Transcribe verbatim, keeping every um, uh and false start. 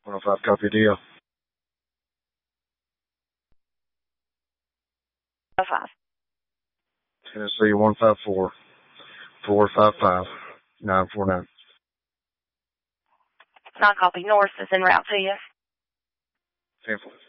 one oh five, copy deal. oh five. Tennessee one five four, four five five, nine four nine. Non-copy. North is en route to you. ten four.